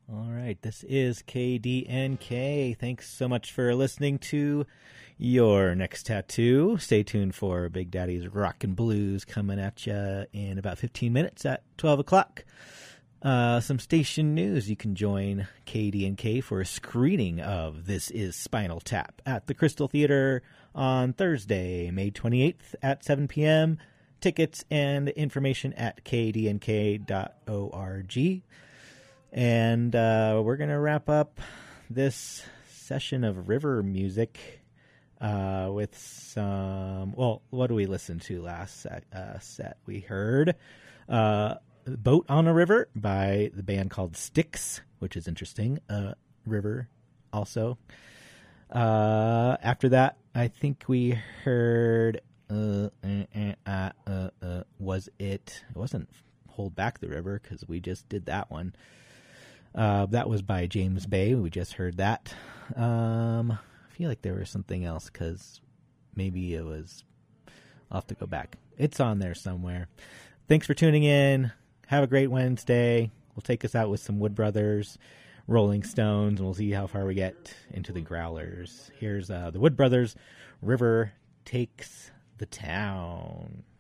All right, this is KDNK. Thanks so much for listening to Your Next Tattoo. Stay tuned for Big Daddy's Rock and Blues coming at you in about 15 minutes at 12 o'clock. Some station news. You can join KDNK for a screening of This Is Spinal Tap at the Crystal Theater on Thursday, May 28th at 7 p.m. Tickets and information at kdnk.org. And we're going to wrap up this session of river music with some... Well, what did we listen to last set? We heard Boat on a River by the band called Styx, which is interesting. River also. After that, I think we heard... was it... It wasn't Hold Back the River, because we just did that one. That was by James Bay. We just heard that. I feel like there was something else because maybe it was... I'll have to go back. It's on there somewhere. Thanks for tuning in. Have a great Wednesday. We'll take us out with some Wood Brothers, Rolling Stones, and we'll see how far we get into the Growlers. Here's the Wood Brothers, River Takes the Town.